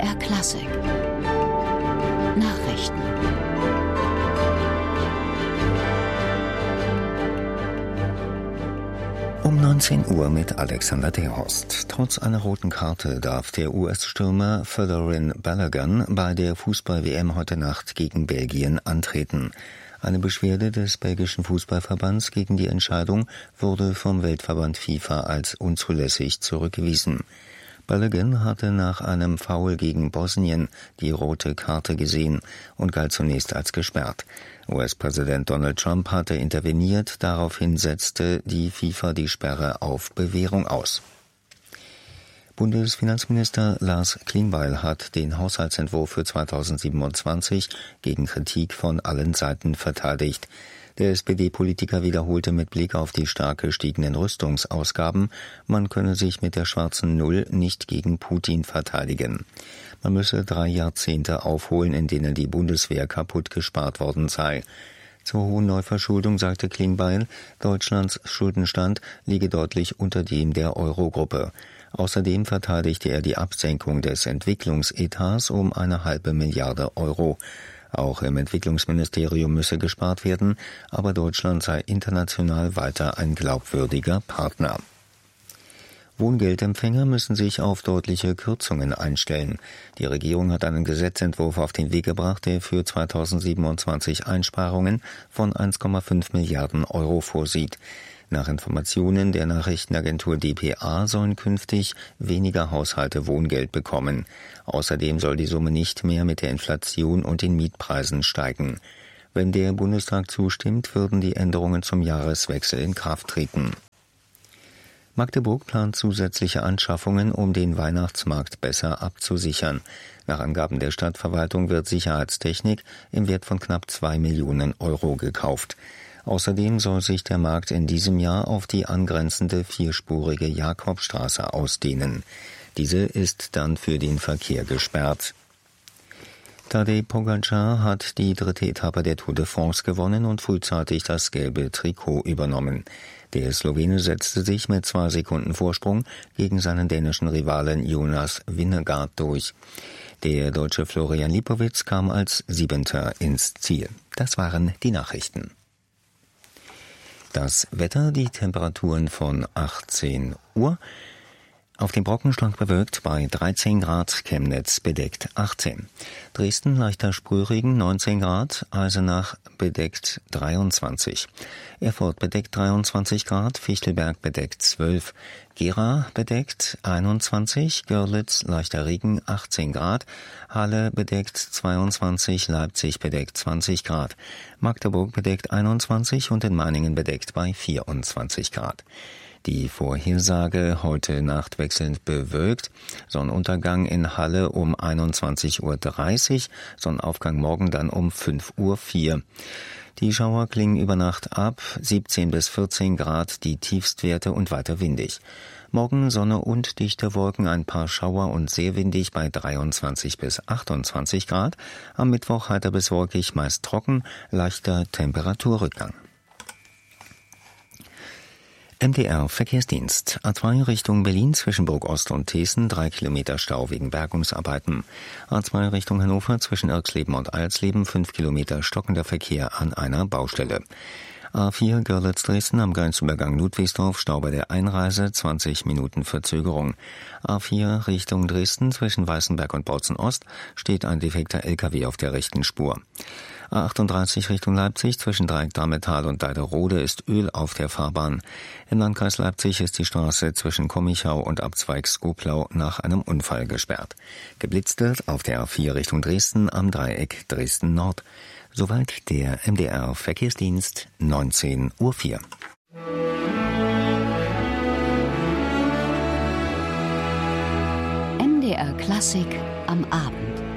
MDR Klassik Nachrichten. Um 19 Uhr mit Alexander Terhorst. Trotz einer roten Karte darf der US-Stürmer Folarin Balogun bei der Fußball-WM heute Nacht gegen Belgien antreten. Eine Beschwerde des belgischen Fußballverbands gegen die Entscheidung wurde vom Weltverband FIFA als unzulässig zurückgewiesen. Balogun hatte nach einem Foul gegen Bosnien die rote Karte gesehen und galt zunächst als gesperrt. US-Präsident Donald Trump hatte interveniert, daraufhin setzte die FIFA die Sperre auf Bewährung aus. Bundesfinanzminister Lars Klingbeil hat den Haushaltsentwurf für 2027 gegen Kritik von allen Seiten verteidigt. Der SPD-Politiker wiederholte mit Blick auf die stark gestiegenen Rüstungsausgaben, man könne sich mit der schwarzen Null nicht gegen Putin verteidigen. Man müsse 3 Jahrzehnte aufholen, in denen die Bundeswehr kaputt gespart worden sei. Zur hohen Neuverschuldung sagte Klingbeil, Deutschlands Schuldenstand liege deutlich unter dem der Eurogruppe. Außerdem verteidigte er die Absenkung des Entwicklungsetats um 1,5 Milliarde Euro. Auch im Entwicklungsministerium müsse gespart werden, aber Deutschland sei international weiter ein glaubwürdiger Partner. Wohngeldempfänger müssen sich auf deutliche Kürzungen einstellen. Die Regierung hat einen Gesetzentwurf auf den Weg gebracht, der für 2027 Einsparungen von 1,5 Milliarden Euro vorsieht. Nach Informationen der Nachrichtenagentur dpa sollen künftig weniger Haushalte Wohngeld bekommen. Außerdem soll die Summe nicht mehr mit der Inflation und den Mietpreisen steigen. Wenn der Bundestag zustimmt, würden die Änderungen zum Jahreswechsel in Kraft treten. Magdeburg plant zusätzliche Anschaffungen, um den Weihnachtsmarkt besser abzusichern. Nach Angaben der Stadtverwaltung wird Sicherheitstechnik im Wert von knapp 2 Millionen Euro gekauft. Außerdem soll sich der Markt in diesem Jahr auf die angrenzende 4-spurige Jakobstraße ausdehnen. Diese ist dann für den Verkehr gesperrt. Tadej Pogačar hat die 3. Etappe der Tour de France gewonnen und frühzeitig das gelbe Trikot übernommen. Der Slowene setzte sich mit 2 Sekunden Vorsprung gegen seinen dänischen Rivalen Jonas Vingegaard durch. Der Deutsche Florian Lipowitz kam als 7. ins Ziel. Das waren die Nachrichten. Das Wetter, die Temperaturen von 18 Uhr. Auf dem Brocken stark bewölkt bei 13 Grad, Chemnitz bedeckt 18. Dresden leichter Sprühregen 19 Grad, Eisenach bedeckt 23. Erfurt bedeckt 23 Grad, Fichtelberg bedeckt 12. Gera bedeckt 21, Görlitz leichter Regen 18 Grad, Halle bedeckt 22, Leipzig bedeckt 20 Grad, Magdeburg bedeckt 21 und in Meiningen bedeckt bei 24 Grad. Die Vorhersage heute Nacht wechselnd bewölkt, Sonnenuntergang in Halle um 21:30 Uhr, Sonnenaufgang morgen dann um 5:04 Uhr. Die Schauer klingen über Nacht ab, 17 bis 14 Grad die Tiefstwerte und weiter windig. Morgen Sonne und dichte Wolken, ein paar Schauer und sehr windig bei 23 bis 28 Grad. Am Mittwoch heiter bis wolkig, meist trocken, leichter Temperaturrückgang. MDR Verkehrsdienst. A2 Richtung Berlin zwischen Burg-Ost und Thesen, 3 Kilometer Stau wegen Bergungsarbeiten. A2 Richtung Hannover zwischen Irksleben und Eilsleben, 5 Kilometer stockender Verkehr an einer Baustelle. A4 Görlitz-Dresden am Grenzübergang Ludwigsdorf, Stau bei der Einreise, 20 Minuten Verzögerung. A4 Richtung Dresden zwischen Weißenberg und Bautzen-Ost steht ein defekter LKW auf der rechten Spur. A38 Richtung Leipzig zwischen Dreieck-Dametal und Deiderode ist Öl auf der Fahrbahn. Im Landkreis Leipzig ist die Straße zwischen Kommichau und Abzweig Skoplau nach einem Unfall gesperrt. Geblitzt wird auf der A4 Richtung Dresden am Dreieck Dresden-Nord. Soweit der MDR Verkehrsdienst, 19:04 Uhr. MDR Klassik am Abend.